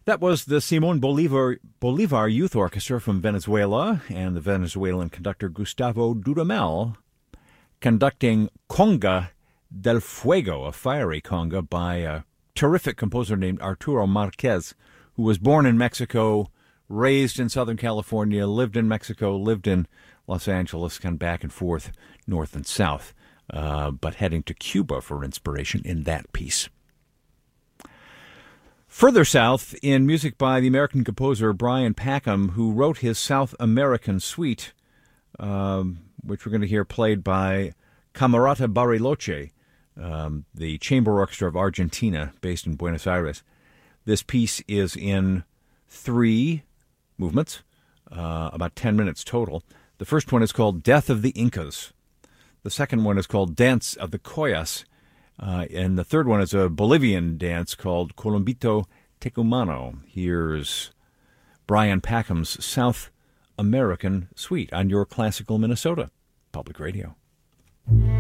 That was the Simón Bolívar Youth Orchestra from Venezuela and the Venezuelan conductor Gustavo Dudamel conducting Conga del Fuego, a fiery conga by a terrific composer named Arturo Marquez, who was born in Mexico, raised in Southern California, lived in Mexico, lived in Los Angeles, kind of back and forth, north and south, but heading to Cuba for inspiration in that piece. Further south, in music by the American composer Brian Packham, who wrote his South American Suite, which we're going to hear played by Camerata Bariloche, the chamber orchestra of Argentina, based in Buenos Aires. This piece is in 3 movements, about 10 minutes total. The first one is called Death of the Incas. The second one is called Dance of the Collas. And the third one is a Bolivian dance called Columbito Tecumano. Here's Brian Packham's South American Suite on your Classical Minnesota Public Radio.